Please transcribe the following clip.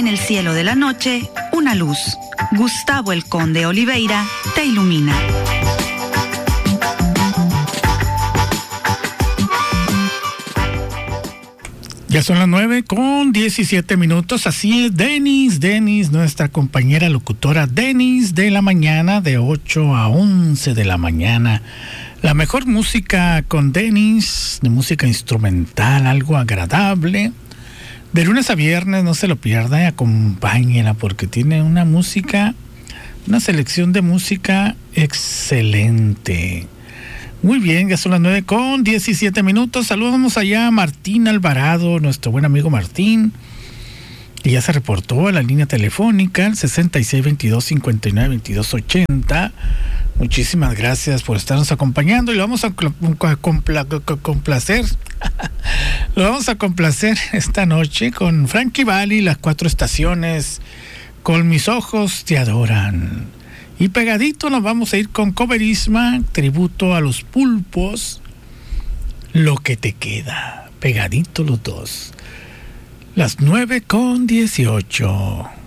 En el cielo de la noche, una luz. Gustavo el Conde Oliveira te ilumina. Ya son las 9:17. Así es, Denis, nuestra compañera locutora Denis de la mañana, de 8 a 11 de la mañana. La mejor música con Denis, de música instrumental, algo agradable. De lunes a viernes, no se lo pierda y acompáñela porque tiene una selección de música excelente. Muy bien, ya son las 9:17. Saludamos allá a Martín Alvarado, nuestro buen amigo Martín, que ya se reportó a la línea telefónica, el 6622-592280. Muchísimas gracias por estarnos acompañando y lo vamos a complacer. Lo vamos a complacer esta noche con Frankie Valli, Las Cuatro Estaciones, Con Mis Ojos Te Adoran. Y pegadito nos vamos a ir con Coverisma, tributo a los Pulpos, Lo que te queda. Pegadito los dos. Las 9:18.